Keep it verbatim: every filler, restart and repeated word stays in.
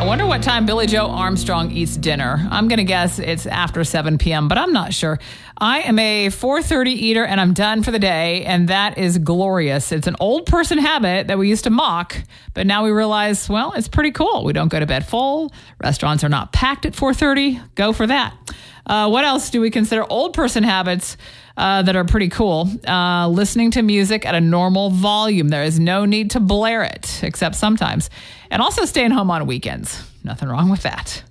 I wonder what time Billy Joe Armstrong eats dinner. I'm going to guess it's after seven p.m., but I'm not sure. I am a four thirty eater, and I'm done for the day, and that is glorious. It's an old person habit that we used to mock, but now we realize, well, it's pretty cool. We don't go to bed full. Restaurants are not packed at four thirty. Go for that. Uh, what else do we consider old person habits uh, that are pretty cool? Uh, listening to music at a normal volume. There is no need to blare it, except sometimes. And also staying home on weekends. Nothing wrong with that.